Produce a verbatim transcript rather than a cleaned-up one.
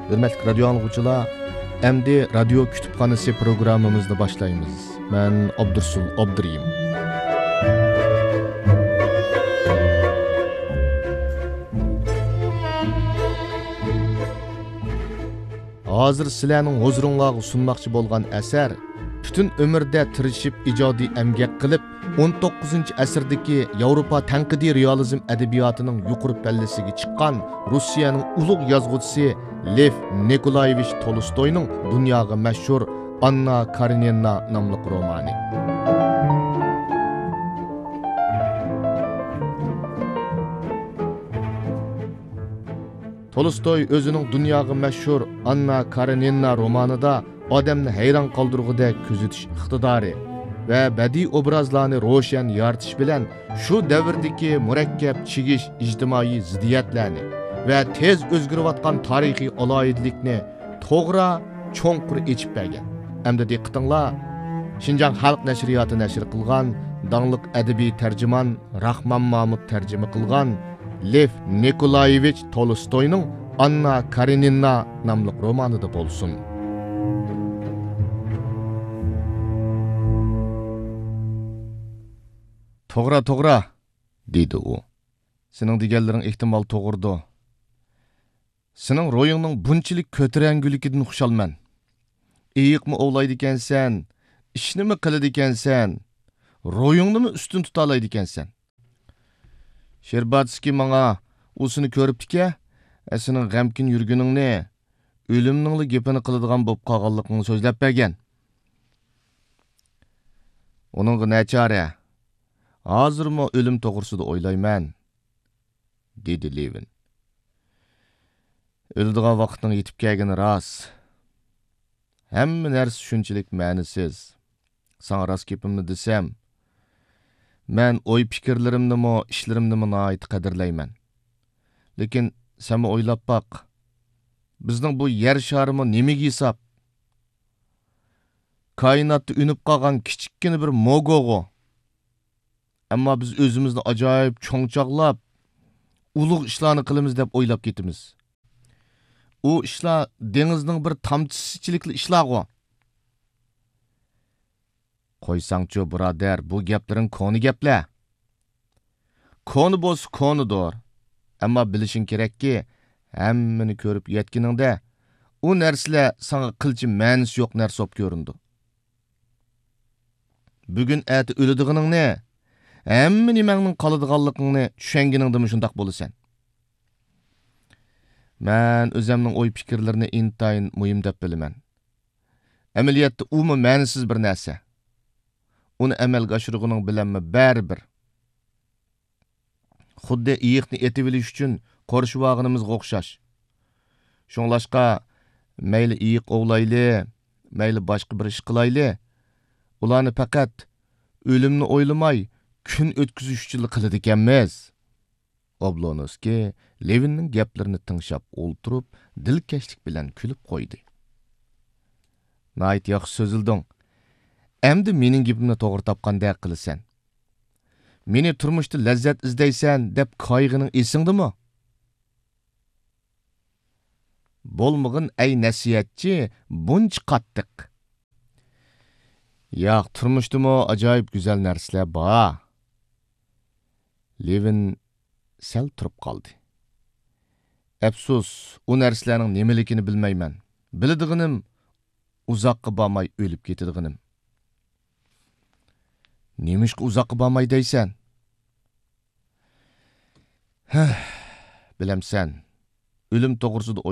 Hürmetli radyo anlıqçılar, endi radyo kütüphanesi programımızda başlayımız. Ben Abdursul Abduriyim. Hazır sizlarning huzuringizga sunmoqchi bo'lgan asar bütün ömürde tirishib ijodiy emgak qilib o'n to'qqizinchi asrdagi Yevropa tanqidiy realizm edebiyotining yuqori pallasiga chiqqan Rossiyaning ulug' yozuvchisi Lev Nikolayevich Tolstoyning dunyoga mashhur Anna Karenina nomli romani. Tolstoy o'zining dunyoga mashhur Anna Karenina romanida odamni hayron qoldirgudek kuzatish iqtidori va badiiy obrazlarni ro'shan yoritish bilan shu davrdagi murakkab chigish ijtimoiy ziddiyatlarni va tez o'zgarayotgan tarixiy aloyidlikni to'g'ri cho'nqur echib bergan. Hamda diqqatinglar, Şinjan Xalq nashriyoti nashr qilgan dangliq adabiy tarjimon Rahmon Mahmud tarjima qilgan Lev Nikolayevich Tolstoyning Anna Karenina nomli romanida bo'lsin. To'g'ri, to'g'ri, dedi u. Sening deganlaring ehtimol to'g'ridir. Sening ro'yingning bunchalik ko'tarangiligidan xushalman. Eyiqmi ovlaydi ekansan, ishnimi qiladi ekansan, ro'yingni ustun tuta oladi ekansan. Sherbatskiy menga usini ko'ribdi-ki, sening g'amkin yurguningni, o'limningli gapini qiladigan bo'lib qolganligingni so'zlab bergan. Uningga nachora? Hozirmi o'lim to'g'risida o'ylayman, dedi Levin. O'ldigan vaqtning yetib kelgani rost. Hamma narsa shunchalik ma'nisiz. Sana rost gapimni desam, men o'y fikrlarimni, ishlarimni nihoyat qadrlayman. Lekin sen o'ylab baq. Bizning bu yer sharimi nimaga hisob? Koinotda unib qolgan kichikkina bir mogogo. Ammo biz o'zimizni ajoyib cho'ngchoqlab, ulug' ishlarni qilamiz deb o'ylab ketamiz. U ishlar dengizning bir tamchisichilikli ishlargo. Qo'ysangchi, birodar, bu gaplaring koni gaplar. Koni bo'lsa konidir. Ammo bilishing kerakki, hammani ko'rib yetganingda u narsalar sana qilchi ma'nosi yo'q narsa bo'lib ko'rindi. Bugun ati o'ladiganingni, hamma nimangning qoladiganligingni tushunganingda shundoq bo'lasan. Men o'zimning o'y fikrlarini intayin muhim deb bilaman. Amaliyotda u ma'nisiz bir narsa. Uni amalga oshirganing bilanmi baribir. Xuddi iyiqni etib olish uchun qo'rshivog'inimizga o'xshash. Shunglashqa mayli iyiq ovlayli, mayli boshqa bir ish qilayli, ularni faqat o'limni o'ylamay kun o'tkazish uchun qiladi ekanmiz. Oblonski Levinning gaplarini tinglab o'ltirib, dilkashlik bilan kulib qo'ydi. Nayt yaxshi so'zilding. Endi mening gapimni to'g'ri topgandek qilasan. Meni turmushda lazzat izlaysan deb qayg'ining esingdimi? Bo'lmag'in ay nasihatchi, bunch qattiq. Yo'q, turmushdami ajoyib go'zal narsalar bor. Levin sal turib qoldi. Afsus, u narsalarning nimaligini bilmayman. Biladiganim uzoqqa bormay o'lib ketadiganim. Nemishqa uzoqqa bormay deysan? Bilamsan, o'lim to'g'risida